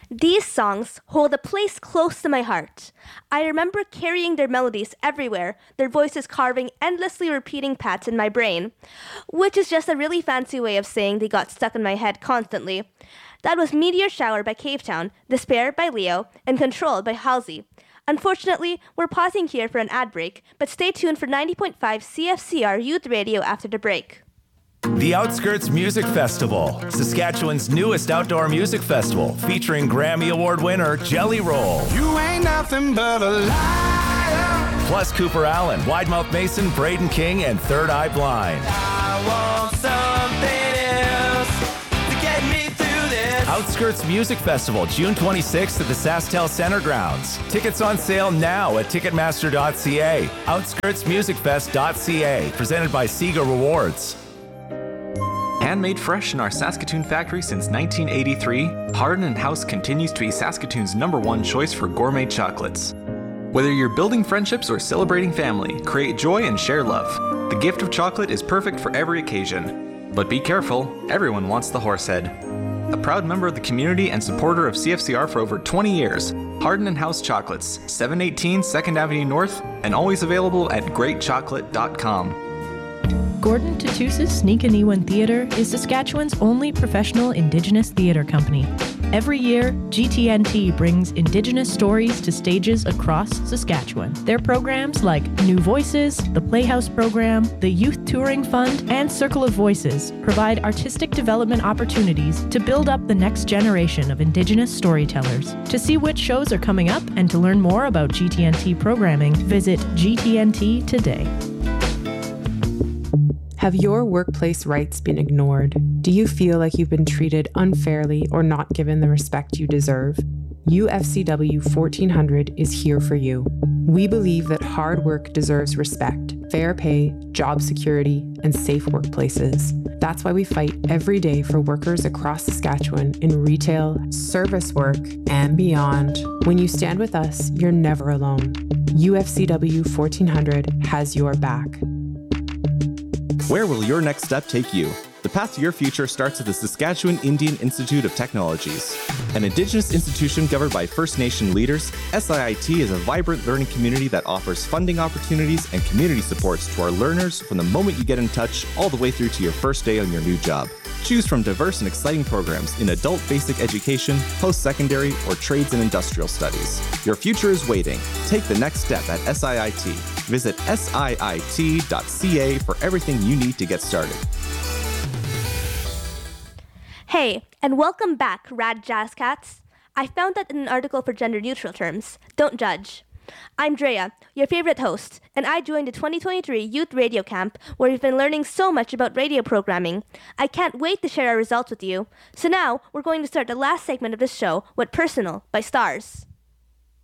These songs hold a place close to my heart. I remember carrying their melodies everywhere, their voices carving endlessly repeating paths in my brain, which is just a really fancy way of saying they got stuck in my head constantly. That was Meteor Shower by Cavetown, Despair by Leo, and Control by Halsey. Unfortunately, we're pausing here for an ad break, but stay tuned for 90.5 CFCR Youth Radio after the break. The Outskirts Music Festival, Saskatchewan's newest outdoor music festival, featuring Grammy Award winner Jelly Roll. You ain't nothing but a liar. Plus Cooper Allen, Widemouth Mason, Braden King, and Third Eye Blind. I want something else to get me through this. Outskirts Music Festival, June 26th at the SaskTel Center Grounds. Tickets on sale now at Ticketmaster.ca. OutskirtsMusicFest.ca, presented by Sega Rewards. Handmade fresh in our Saskatoon factory since 1983, Hardin & House continues to be Saskatoon's #1 choice for gourmet chocolates. Whether you're building friendships or celebrating family, create joy and share love. The gift of chocolate is perfect for every occasion. But be careful, everyone wants the horsehead. A proud member of the community and supporter of CFCR for over 20 years, Hardin & House Chocolates, 718 2nd Avenue North, and always available at greatchocolate.com. Gordon Tatusis Sneakaniwan Theatre is Saskatchewan's only professional Indigenous theatre company. Every year, GTNT brings Indigenous stories to stages across Saskatchewan. Their programs like New Voices, the Playhouse Program, the Youth Touring Fund, and Circle of Voices provide artistic development opportunities to build up the next generation of Indigenous storytellers. To see which shows are coming up and to learn more about GTNT programming, visit GTNT today. Have your workplace rights been ignored? Do you feel like you've been treated unfairly or not given the respect you deserve? UFCW 1400 is here for you. We believe that hard work deserves respect, fair pay, job security, and safe workplaces. That's why we fight every day for workers across Saskatchewan in retail, service work, and beyond. When you stand with us, you're never alone. UFCW 1400 has your back. Where will your next step take you? The path to your future starts at the Saskatchewan Indian Institute of Technologies. An Indigenous institution governed by First Nation leaders, SIIT is a vibrant learning community that offers funding opportunities and community supports to our learners from the moment you get in touch all the way through to your first day on your new job. Choose from diverse and exciting programs in adult basic education, post-secondary, or trades and industrial studies. Your future is waiting. Take the next step at SIIT. Visit siit.ca for everything you need to get started. Hey, and welcome back, Rad Jazz Cats. I found that in an article for Gender Neutral Terms. Don't judge. I'm Drea, your favorite host, and I joined the 2023 Youth Radio Camp, where we've been learning so much about radio programming. I can't wait to share our results with you. So now, we're going to start the last segment of this show with Personal by Stars.